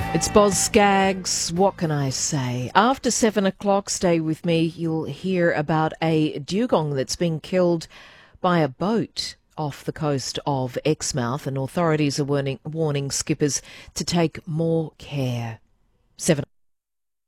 It's Boz Skaggs. What can I say? After 7 o'clock, stay with me. You'll hear about a dugong that's been killed by a boat off the coast of Exmouth, and authorities are warning skippers to take more care. 7